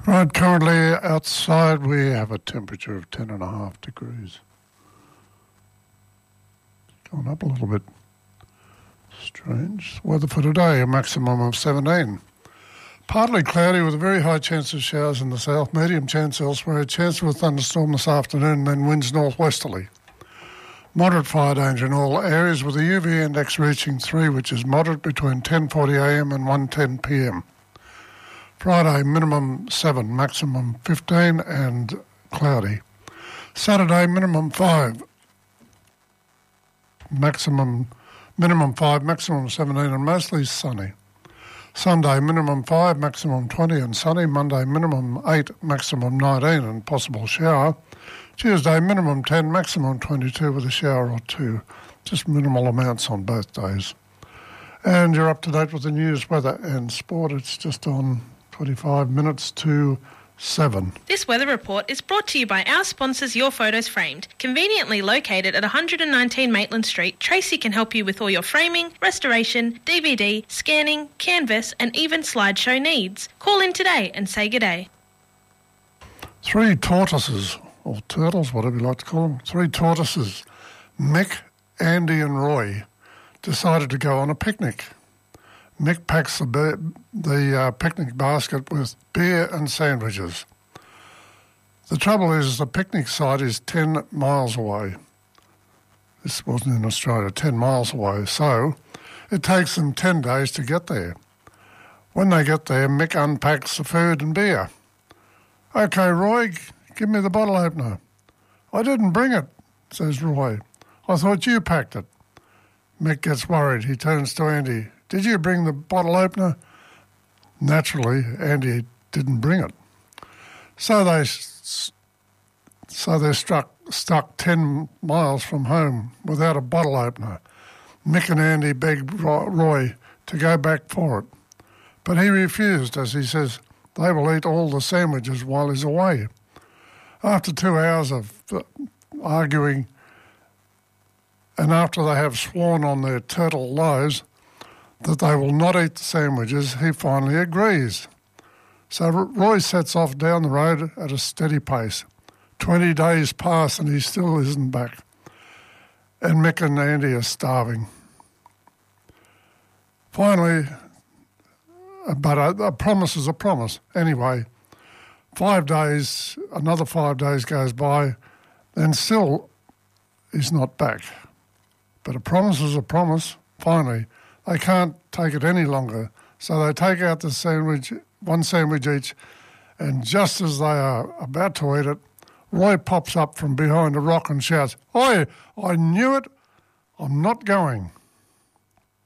Right, currently outside we have a temperature of 10.5 degrees. Going up a little bit. Strange. Weather for today, a maximum of 17. Partly cloudy with a very high chance of showers in the south, medium chance elsewhere, a chance of a thunderstorm this afternoon, then winds northwesterly. Moderate fire danger in all areas with a UV index reaching 3, which is moderate between 10:40am and 1:10pm. Friday, minimum 7, maximum 15 and cloudy. Saturday, minimum 5, minimum 5, maximum 17 and mostly sunny. Sunday, minimum 5, maximum 20 and sunny. Monday, minimum 8, maximum 19 and possible shower. Tuesday, minimum 10, maximum 22 with a shower or two. Just minimal amounts on both days. And you're up to date with the news, weather and sport. It's just on 25 minutes to 7. This weather report is brought to you by our sponsors Your Photos Framed. Conveniently located at 119 Maitland Street, Tracy can help you with all your framing, restoration, DVD, scanning, canvas and even slideshow needs. Call in today and say g'day. 3 tortoises, or turtles, whatever you like to call them, 3 tortoises, Mick, Andy and Roy, decided to go on a picnic. Mick packs the picnic basket with beer and sandwiches. The trouble is the picnic site is 10 miles away. This wasn't in Australia, 10 miles away. So it takes them 10 days to get there. When they get there, Mick unpacks the food and beer. "Okay, Roy, give me the bottle opener." "I didn't bring it," says Roy. "I thought you packed it." Mick gets worried. He turns to Andy. "Did you bring the bottle opener?" Naturally, Andy didn't bring it. So they're stuck 10 miles from home without a bottle opener. Mick and Andy begged Roy to go back for it. But he refused, as he says they will eat all the sandwiches while he's away. After 2 hours of arguing, and after they have sworn on their turtle lives that they will not eat the sandwiches, he finally agrees. So Roy sets off down the road at a steady pace. 20 days pass and he still isn't back. And Mick and Andy are starving. Finally, but a promise is a promise. Anyway, 5 days, another 5 days goes by, and still he's not back. But a promise is a promise. Finally, they can't take it any longer, so they take out the sandwich, one sandwich each, and just as they are about to eat it, Roy pops up from behind a rock and shouts, "Oi, I knew it, I'm not going."